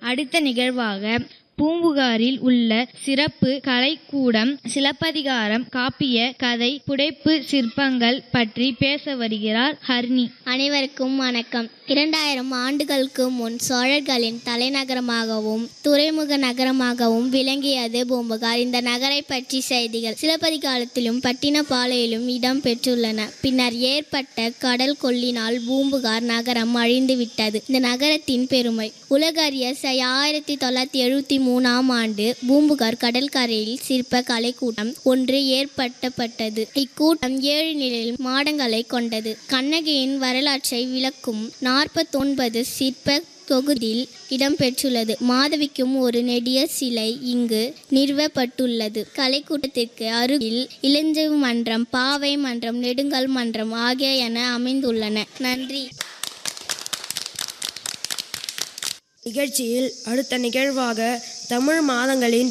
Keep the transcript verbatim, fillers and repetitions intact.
அடுத்த நிகழ்வாக பூம்புகாரில் உள்ள சிறப்பு கலைக்கூடம் சிலப்பதிகாரம் காப்பிய கதை புடைப்பு சிற்பங்கள் பற்றி பேச வருகிறார் ஹரிணி. அனைவருக்கும் வணக்கம். இரண்டாயிரம் ஆண்டுகளுக்கு முன் சோழர்களின் தலைநகரமாகவும் துறைமுக நகரமாகவும் விளங்கியது பூம்புகார். இந்த நகரை பற்றி செய்திகள் சிலப்பதிகாரத்திலும் பட்டினப்பாலையிலும் இடம் பெற்றுள்ளன. பின்னர் ஏற்பட்ட கடல் கொள்ளினால் பூம்புகார் நகரம் அழிந்துவிட்டது. இந்த நகரத்தின் பெருமை உலகறிய ஆயிரத்தி தொள்ளாயிரத்தி எழுபத்தி மூணாம் ஆண்டு பூம்புகார் கடற்கரையில் சிற்ப கலைக்கூட்டம் ஒன்று ஏற்படுத்தப்பட்டது. இக்கூட்டம் ஏழு நிலையில் மாடங்களை கொண்டது. கண்ணகியின் வரலாற்றை விளக்கும் நாற்பத்தி ஒன்பது சிற்ப தொகுதியில் இடம்பெற்றுள்ளது. மாதவிக்கும் ஒரு நெடிய சிலை இங்கு நிறுவப்பட்டுள்ளது. கலைக்கூட்டத்திற்கு அருகில் இளஞ்செவி மன்றம், பாவை மன்றம், நெடுங்கல் மன்றம் ஆகிய என அமைந்துள்ளன. நன்றி. நிகழ்ச்சியில் அடுத்த நிகழ்வாக தமிழ் மாதங்களின்